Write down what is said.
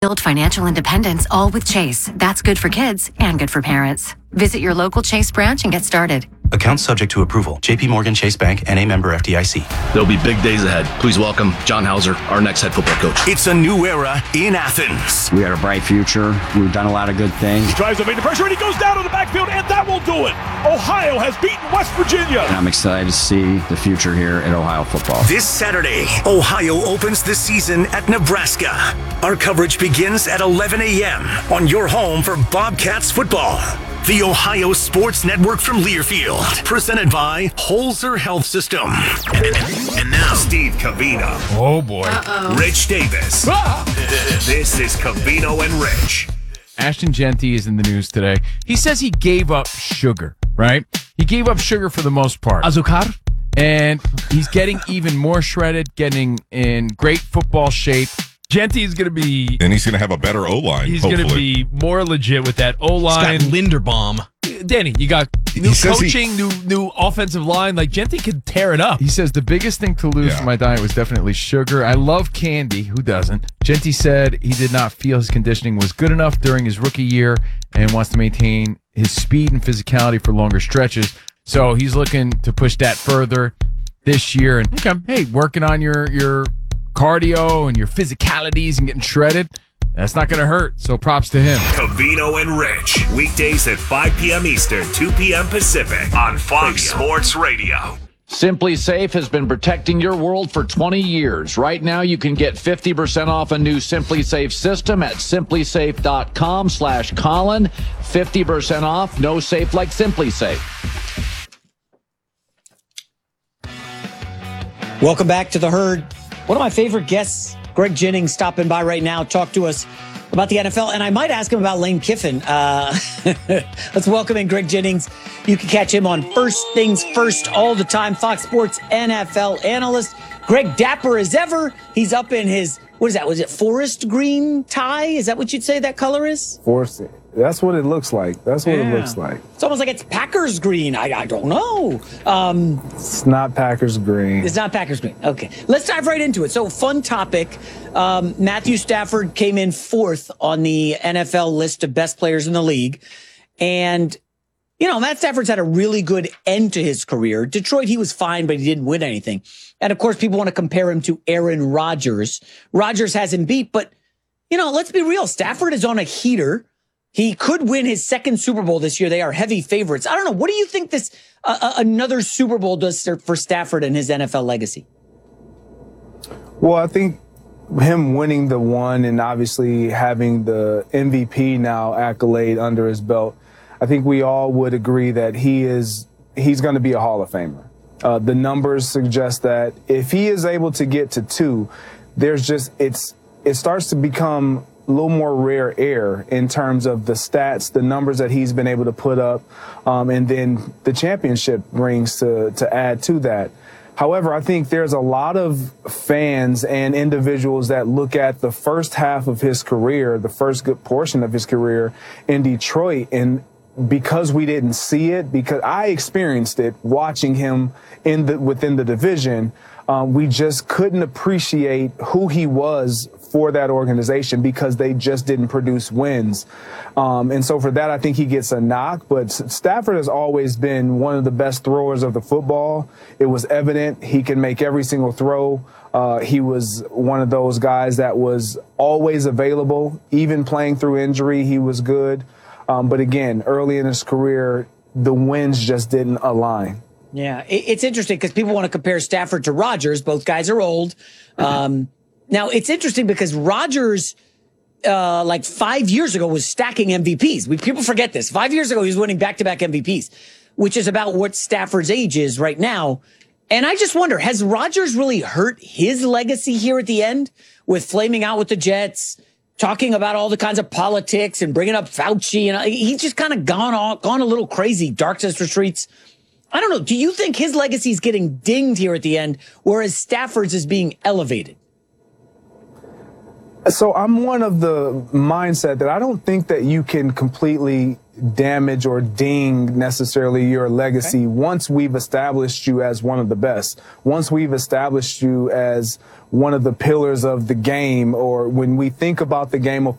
build financial independence, all with Chase. That's good for kids and good for parents. Visit your local Chase branch and get started. Accounts subject to approval. JP Morgan Chase Bank and a member FDIC. There'll be big days ahead. Please welcome John Hauser, our next head football coach. It's a new era in Athens. We got a bright future. We've done a lot of good things. He drives away the pressure and he goes down to the backfield, and that will do it. Ohio has beaten West Virginia. And I'm excited to see the future here at Ohio football. This Saturday, Ohio opens the season at Nebraska. Our coverage begins at 11 a.m. on your home for Bobcats football. The Ohio Sports Network from Learfield, presented by Holzer Health System. And now, Steve Covino. Oh, boy. Rich Davis. This is Covino and Rich. Ashton Jeanty is in the news today. He says he gave up sugar, right? He gave up sugar for the most part. Azúcar. And he's getting even more shredded, getting in great football shape. Jeanty is going to be... And he's going to have a better O-line, He's going to be more legit with that O-line. He's got Linderbaum. Danny, you got new coaching, new offensive line. Like, Jeanty could tear it up. He says the biggest thing to lose from my diet was definitely sugar. I love candy. Who doesn't? Jeanty said he did not feel his conditioning was good enough during his rookie year and wants to maintain his speed and physicality for longer stretches. So he's looking to push that further this year. And, hey, working on your cardio and your physicalities and getting shredded, that's not going to hurt. So props to him. Covino and Rich, weekdays at 5 p.m. Eastern, 2 p.m. Pacific on Fox Sports Radio. Simply Safe has been protecting your world for 20 years. Right now, you can get 50% off a new Simply Safe system at simplysafe.com/Colin. 50% off. No safe like Simply Safe. Welcome back to The Herd. One of my favorite guests, Greg Jennings, stopping by right now, talk to us about the NFL. And I might ask him about Lane Kiffin. Let's welcome in Greg Jennings. You can catch him on First Things First all the time, Fox Sports NFL analyst. Greg, dapper as ever. He's up in his, what is that? Was it forest green tie? Is that what you'd say that color is? Forest. That's what it looks like. That's what it looks like. It's almost like it's Packers green. I don't know. It's not Packers green. It's not Packers green. Okay. Let's dive right into it. So, fun topic. Matthew Stafford came in 4th on the NFL list of best players in the league. And, you know, Matt Stafford's had a really good end to his career. Detroit, he was fine, but he didn't win anything. And, of course, people want to compare him to Aaron Rodgers. Rodgers has him beat, but, you know, let's be real. Stafford is on a heater. He could win his 2nd Super Bowl this year. They are heavy favorites. I don't know. What do you think this another Super Bowl does for Stafford and his NFL legacy? Well, I think him winning the one and obviously having the MVP now accolade under his belt, I think we all would agree that he's going to be a Hall of Famer. The numbers suggest that if he is able to get to 2, it starts to become a little more rare air in terms of the stats, the numbers that he's been able to put up, and then the championship rings to add to that. However, I think there's a lot of fans and individuals that look at the first half of his career, the first good portion of his career in Detroit, and because we didn't see it, because I experienced it watching him within the division, we just couldn't appreciate who he was for that organization because they just didn't produce wins. And so for that, I think he gets a knock. But Stafford has always been one of the best throwers of the football. It was evident he can make every single throw. He was one of those guys that was always available, even playing through injury. He was good. But again, early in his career, the wins just didn't align. Yeah, it's interesting because people want to compare Stafford to Rodgers. Both guys are old. Now, it's interesting because Rodgers, like 5 years ago, was stacking MVPs. People forget this. 5 years ago, he was winning back-to-back MVPs, which is about what Stafford's age is right now. And I just wonder, has Rodgers really hurt his legacy here at the end with flaming out with the Jets, talking about all the kinds of politics and bringing up Fauci? And he's just kind of gone a little crazy, darkest retreats. I don't know. Do you think his legacy is getting dinged here at the end, whereas Stafford's is being elevated? So I'm one of the mindset that I don't think that you can completely damage or ding necessarily your legacy once we've established you as one of the best, once we've established you as one of the pillars of the game, or when we think about the game of